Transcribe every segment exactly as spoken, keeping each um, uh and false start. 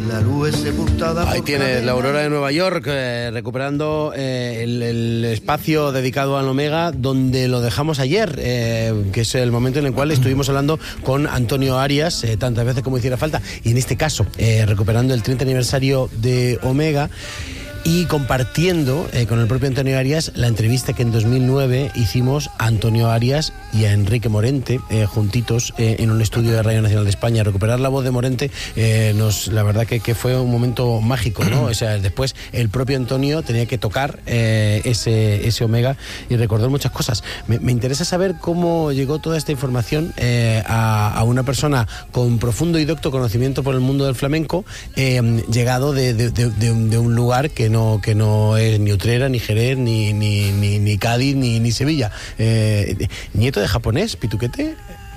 La luz es sepultada. Ahí tienes la aurora de Nueva York, eh, recuperando eh, el, el espacio dedicado al Omega, donde lo dejamos ayer, eh, que es el momento en el cual estuvimos hablando con Antonio Arias, eh, tantas veces como hiciera falta, y en este caso, eh, recuperando el treinta aniversario de Omega, y compartiendo eh, con el propio Antonio Arias la entrevista que en dos mil nueve hicimos a Antonio Arias y a Enrique Morente eh, juntitos eh, en un estudio de Radio Nacional de España. Recuperar la voz de Morente eh, nos, la verdad que, que fue un momento mágico, ¿no? O sea, después el propio Antonio tenía que tocar eh, ese, ese Omega y recordar muchas cosas. Me, me interesa saber cómo llegó toda esta información eh, a, a una persona con profundo y docto conocimiento por el mundo del flamenco, eh, llegado de, de, de, de, un, de un lugar que no, que no es ni Utrera, ni Jerez, ni, ni, ni, ni Cádiz, ni, ni Sevilla. Eh, ¿Nieto de japonés, Pituquete?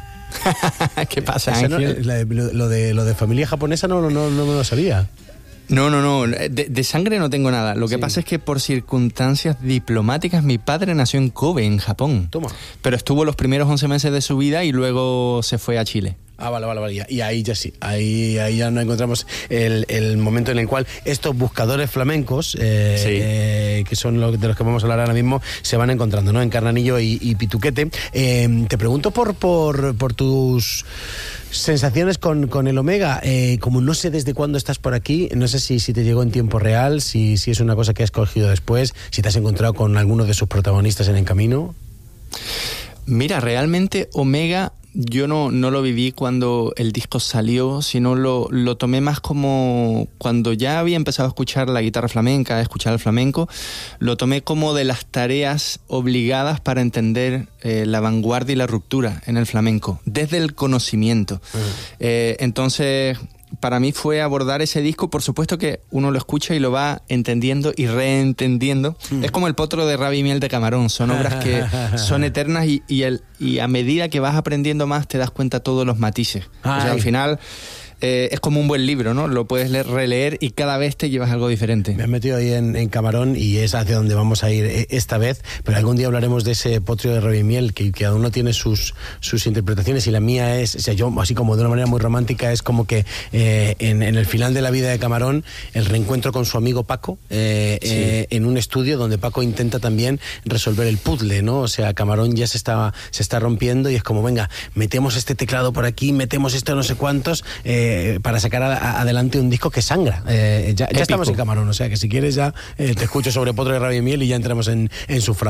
¿Qué pasa, Ángel? Ángel? No, lo, lo, de, lo de familia japonesa no, no, no, no me lo sabía. No, no, no, de, de sangre no tengo nada. Lo que sí. pasa es que por circunstancias diplomáticas mi padre nació en Kobe, en Japón. Toma. Pero estuvo los primeros once meses de su vida y luego se fue a Chile. Ah, vale, vale, vale. Y ahí ya sí, ahí, ahí ya nos encontramos el, el momento en el cual estos buscadores flamencos, eh, sí. eh, que son los de los que vamos a hablar ahora mismo, se van encontrando, ¿no? En Carnanillo y, y Pituquete. Eh, te pregunto por, por, por tus sensaciones con, con el Omega. Eh, como no sé desde cuándo estás por aquí, no sé si, si te llegó en tiempo real, si, si es una cosa que has cogido después, si te has encontrado con alguno de sus protagonistas en el camino. Mira, realmente Omega yo no, no lo viví cuando el disco salió, sino lo, lo tomé más como cuando ya había empezado a escuchar la guitarra flamenca, a escuchar el flamenco, lo tomé como de las tareas obligadas para entender eh, la vanguardia y la ruptura en el flamenco, desde el conocimiento. Uh-huh. Eh, entonces, para mí fue abordar ese disco, por supuesto que uno lo escucha y lo va entendiendo y reentendiendo. Mm. Es como el potro de Rabia y Miel de Camarón, son obras que son eternas y, y, el, y a medida que vas aprendiendo más te das cuenta todos los matices. Ay. O sea, al final eh, es como un buen libro, ¿no? Lo puedes leer, releer y cada vez te llevas algo diferente. Me has metido ahí en, en Camarón y es hacia donde vamos a ir esta vez, pero algún día hablaremos de ese potro de Rabia y Miel, que, que cada uno tiene sus, sus interpretaciones y la mía es, o sea, yo así como de una manera muy romántica, es como que eh, en, en el final de la vida de Camarón, el reencuentro con su amigo Paco eh, sí. eh, en un estudio donde Paco intenta también resolver el puzzle, ¿no? O sea, Camarón ya se está, se está rompiendo y es como, venga, metemos este teclado por aquí, metemos esto no sé cuántos, eh, para sacar a, a, adelante un disco que sangra. Eh, ya, ya estamos en Camarón, o sea que si quieres ya eh, te escucho sobre potro de Rabia y Miel y ya entramos en, en su frase.